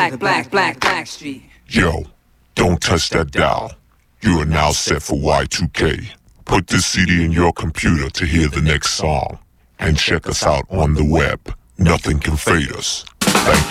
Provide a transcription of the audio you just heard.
Blackstreet. Yo, don't touch that dial. You are now set for Y2K. Put this CD in your computer to hear the next song. And check us out on the web. Nothing can fade us. Thank you.